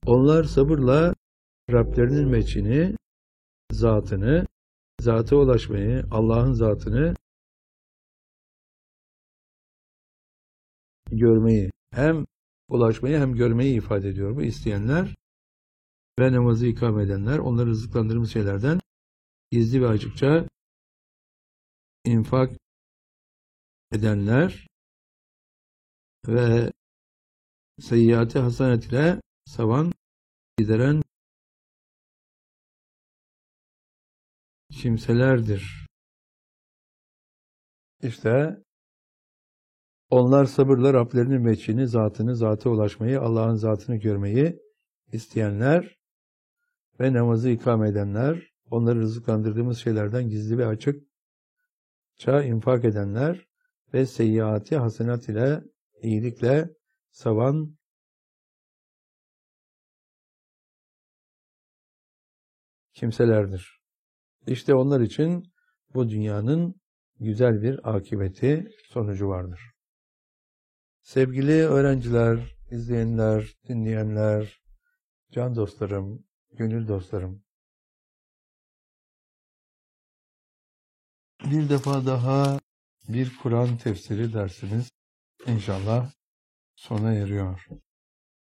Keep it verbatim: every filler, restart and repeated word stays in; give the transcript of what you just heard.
Onlar sabırla Rablerinin meçhini, zatını, zata ulaşmayı, Allah'ın zatını görmeyi, hem ulaşmayı hem görmeyi ifade ediyor bu isteyenler ve namazı ikame edenler, onları rızıklandırdığımız şeylerden gizli ve açıkça infak edenler ve seyyiati hasenet ile savan gideren kimselerdir. İşte onlar sabırla Rablerinin meçhini, zatını, zata ulaşmayı, Allah'ın zatını görmeyi isteyenler ve namazı ikame edenler, onları rızıklandırdığımız şeylerden gizli ve açıkça infak edenler ve seyyiati hasenat ile, iyilikle savan kimselerdir. İşte onlar için bu dünyanın güzel bir akıbeti, sonucu vardır. Sevgili öğrenciler, izleyenler, dinleyenler, can dostlarım, gönül dostlarım, bir defa daha bir Kur'an tefsiri dersimiz inşallah sona eriyor.